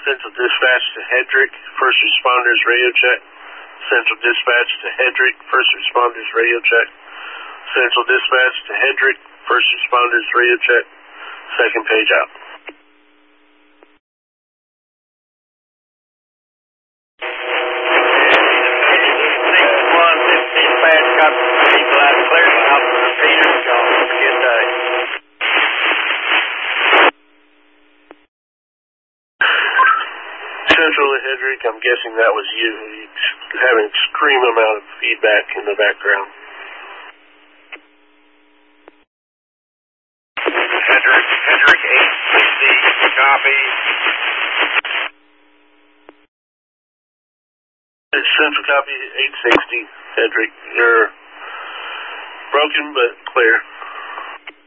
Central Dispatch to Hedrick, First Responders radio check. Central Dispatch to Hedrick, First Responders radio check. Central Dispatch to Hedrick, First Responders radio check. Second page out. Dispatch got people out of clear out for repeaters. Y'all have a good day. Central to Hedrick, I'm guessing that was you. You're having an extreme amount of feedback in the background. Hedrick 860, copy. It's Central copy 860, Hedrick. You're broken but clear.